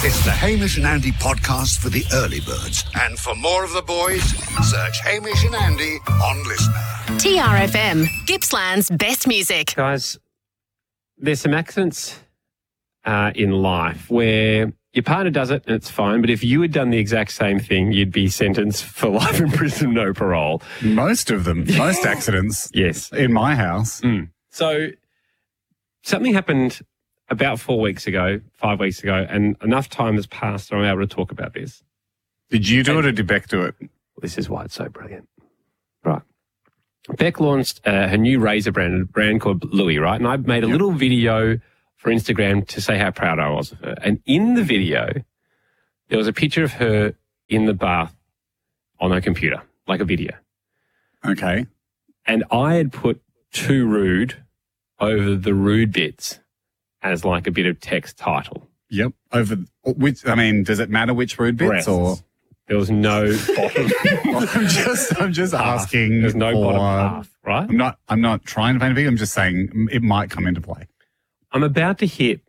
It's the Hamish and Andy podcast for the early birds. And for more of the boys, search Hamish and Andy on Listener. TRFM, Gippsland's best music. Guys, there's some accidents in life where your partner does it and it's fine, but if you had done the exact same thing, you'd be sentenced for life in prison, no parole. Most of them, most accidents. Yes. In my house. So something happened about 5 weeks ago, and enough time has passed that I'm able to talk about this. Did you do it or did Beck do it? This is why it's so brilliant. Right. Beck launched her new razor brand, a brand called Louis, right? And I made a little video for Instagram to say how proud I was of her. And in the video, there was a picture of her in the bath on her computer, like a video. Okay. And I had put "too rude" over the rude bits as like a bit of text title. Yep. Over which? I mean, does it matter which rude bits Breasts. or? There was no bottom. I'm just asking. There's no for, bottom half, right? I'm not trying to paint a picture. I'm just saying it might come into play. I'm about to hit,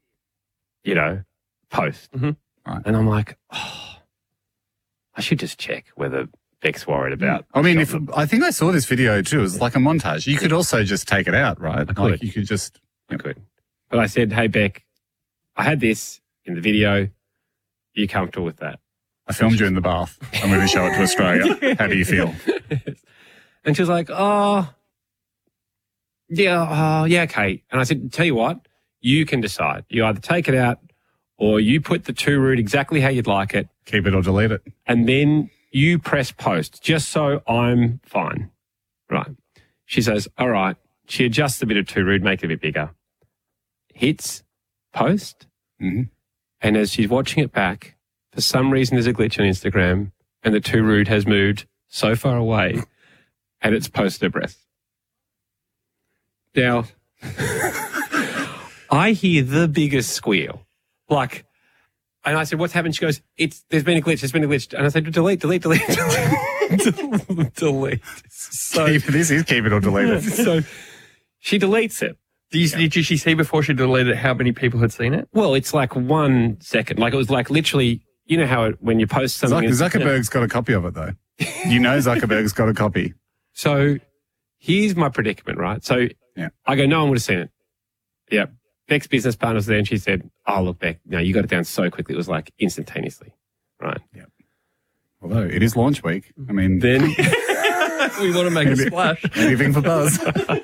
post. Right. And I'm like, I should just check whether Beck's worried about. I mean, I think I saw this video too. It was like a montage. You could also just take it out, right? I could. Like you could just. I could. But I said, hey, Beck, I had this in the video. Are you comfortable with that? I filmed you in the bath. I'm going to show it to Australia. How do you feel? And she was like, yeah, okay. And I said, tell you what, you can decide. You either take it out or you put the "too rude" exactly how you'd like it. Keep it or delete it. And then you press post just so I'm fine. Right. She says, all right. She adjusts a bit of "too rude," make it a bit bigger. Hits post. Mm-hmm. And as she's watching it back, for some reason there's a glitch on Instagram and the "too rude" has moved so far away and it's posted her breasts. Now, I hear the biggest squeal. And I said, what's happened? She goes, there's been a glitch. And I said, delete. delete. So, This is keep it or delete it. so she deletes it. Did she see before she deleted it how many people had seen it? Well, it's like 1 second. Like it was like literally, you know how when you post something. Zuckerberg's got a copy of it though. You know Zuckerberg's got a copy. So here's my predicament, right? So I go, no one would have seen it. Yeah. Beck's business partner was there and she said, oh, look, Beck, no, you got it down so quickly. It was like instantaneously, right? Yeah. Although it is launch week. I mean, Then We want to make a splash. anything for buzz.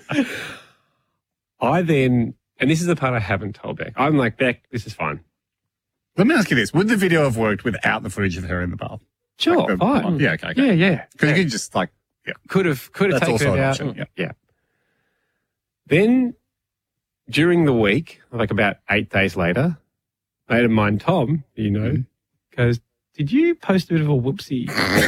and this is the part I haven't told Beck. I'm like, Beck, this is fine. Let me ask you this. Would the video have worked without the footage of her in the bath? Sure, fine. Yeah, okay. Yeah. Because you could just Could have That's taken also it an out. option, Yeah. Then during the week, like about 8 days later, a mate of mine, Tom, goes, did you post a bit of a whoopsie?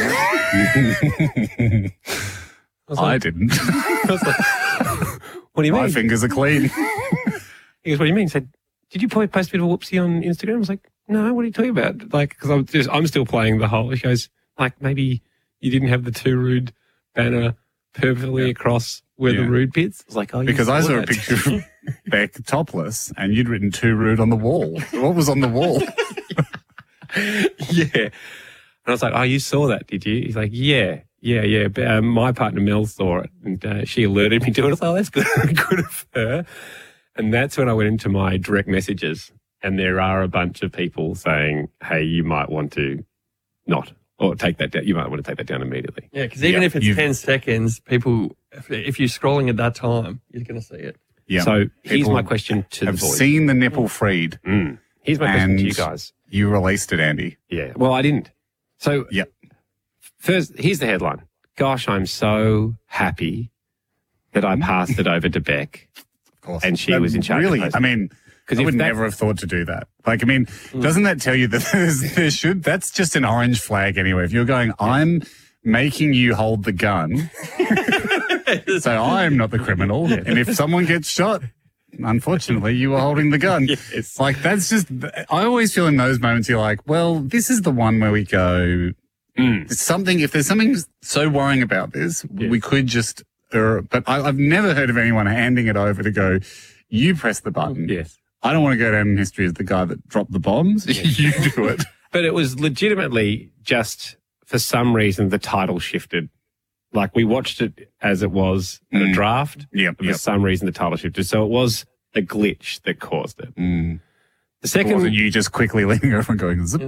I didn't. I was like, what do you mean? My fingers are clean. He goes, what do you mean? He said, did you post a bit of a whoopsie on Instagram? I was like, no, what are you talking about? Like, because I'm still playing the whole. He goes, like, maybe you didn't have the "too rude" banner perfectly across where the rude bits. I was like, oh, Because I saw a picture of Beck topless and you'd written "too rude" on the wall. What was on the wall? Yeah. And I was like, oh, you saw that, did you? He's like, yeah. But, my partner Mel saw it and she alerted me to it. I was like, oh, that's good, good of her. And that's when I went into my direct messages and there are a bunch of people saying, hey, you might want to not, or take that down. You might want to take that down immediately. Yeah, because even if it's 10 seconds, people, if you're scrolling at that time, you're going to see it. Yeah. So here's People my question to the have boys. seen the nipple freed. Here's my question to you And guys. You released it, Andy. Yeah. Well, I didn't. So first, here's the headline. Gosh, I'm so happy that I passed it over to Beck. Of course. And she was in charge of Really? posting. I mean, I would never have thought to do that. Like, I mean, doesn't that tell you that there should, that's just an orange flag anyway. If you're going, I'm making you hold the gun, so I'm not the criminal. And if someone gets shot, unfortunately, you were holding the gun. Yes. Like, that's just, I always feel in those moments, you're like, well, this is the one where we go, something, if there's something so worrying about this, we could just, but I've never heard of anyone handing it over to go, you press the button. Yes. I don't want to go down in history as the guy that dropped the bombs. You do it. But it was legitimately just, for some reason, the title shifted. Like, we watched it as it was in a draft. Yep, but for some reason, the title shifted. So it was a glitch that caused it. The second... Wasn't you just quickly leaning over and going, zip?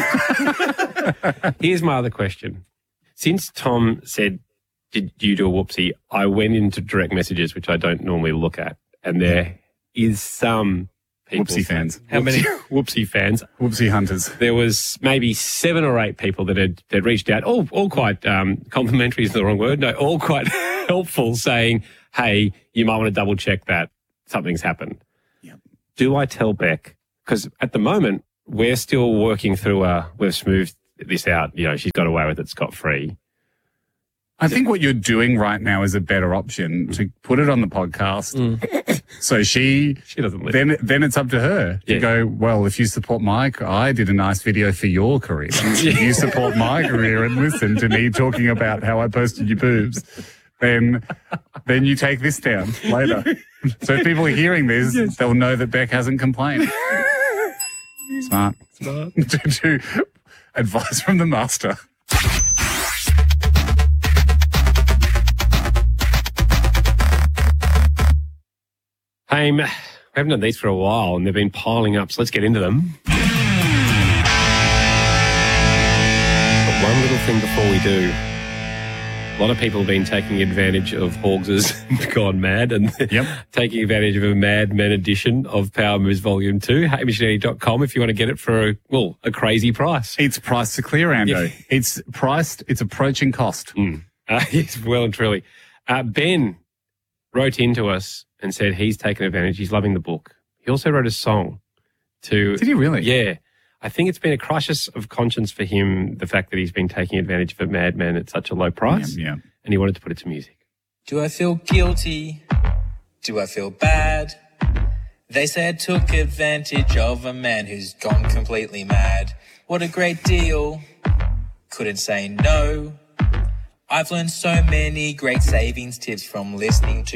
Here's my other question. Since Tom said, did you do a whoopsie, I went into direct messages, which I don't normally look at, and there is some people... Whoopsie fans. How many? Whoopsie fans. Whoopsie hunters. There was maybe 7 or 8 people that had reached out, all quite complimentary is the wrong word, no, all quite helpful, saying, hey, you might want to double check that something's happened. Yep. Do I tell Beck? Because at the moment, we're still working through we've smoothed this out. You know, she's got away with it scot-free. I think what you're doing right now is a better option to put it on the podcast. So she doesn't listen. Then it's up to her to go, well, if you support I did a nice video for your career. If you support my career and listen to me talking about how I posted your boobs, then you take this down later. So if people are hearing this, they'll know that Beck hasn't complained. Smart. To advice from the master. Hey, we haven't done these for a while, and they've been piling up, so let's get into them. But one little thing before we do. A lot of people have been taking advantage of Hawgs' Gone Mad and taking advantage of a Mad Men edition of Power Moves Volume 2. HamishandAndy.com if you want to get it for a crazy price. It's priced to clear, Ando. It's approaching cost. Yes, well and truly. Ben wrote into us and said he's taken advantage. He's loving the book. He also wrote a song to... Did he really? Yeah. I think it's been a crisis of conscience for him, the fact that he's been taking advantage of a madman at such a low price. Yeah. And he wanted to put it to music. Do I feel guilty? Do I feel bad? They say I took advantage of a man who's gone completely mad. What a great deal. Couldn't say no. I've learned so many great savings tips from listening to